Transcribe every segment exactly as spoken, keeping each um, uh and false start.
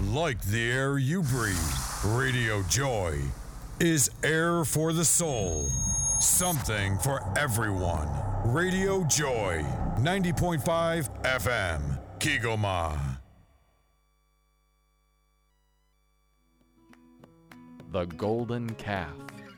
Like the air you breathe, Radio Joy is air for the soul. Something for everyone. Radio Joy, ninety point five F M, Kigoma. The Golden Calf.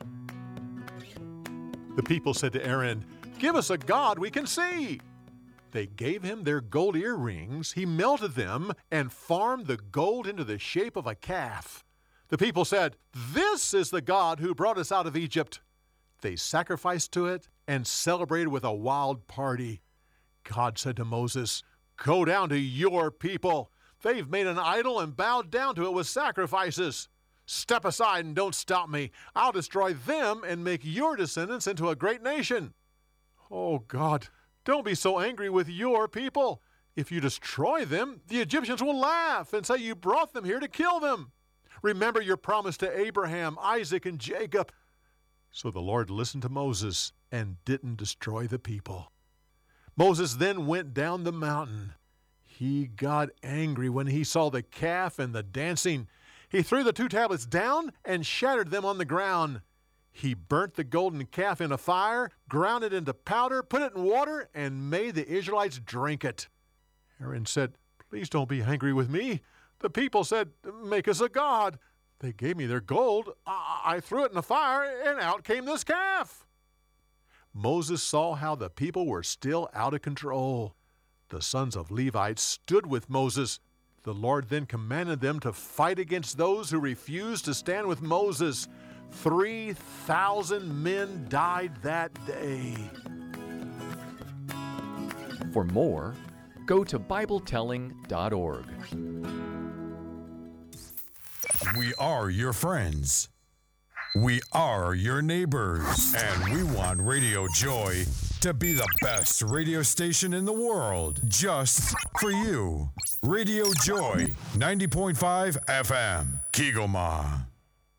The people said to Aaron, "Give us a god we can see." They gave him their gold earrings, he melted them, and formed the gold into the shape of a calf. The people said, "This is the God who brought us out of Egypt." They sacrificed to it and celebrated with a wild party. God said to Moses, "Go down to your people. They've made an idol and bowed down to it with sacrifices. Step aside and don't stop me. I'll destroy them and make your descendants into a great nation." Oh, God, don't be so angry with your people. If you destroy them, the Egyptians will laugh and say you brought them here to kill them. Remember your promise to Abraham, Isaac, and Jacob. So the Lord listened to Moses and didn't destroy the people. Moses then went down the mountain. He got angry when he saw the calf and the dancing. He threw the two tablets down and shattered them on the ground. He burnt the golden calf in a fire, ground it into powder, put it in water, and made the Israelites drink it. Aaron said, "Please don't be angry with me." The people said, "Make us a god." They gave me their gold. I, I threw it in the fire, and out came this calf. Moses saw how the people were still out of control. The sons of Levites stood with Moses. The Lord then commanded them to fight against those who refused to stand with Moses. Three thousand men died that day. For more, go to Bible telling dot org. We are your friends. We are your neighbors. And we want Radio Joy to be the best radio station in the world, just for you. Radio Joy, ninety point five F M, Kigoma.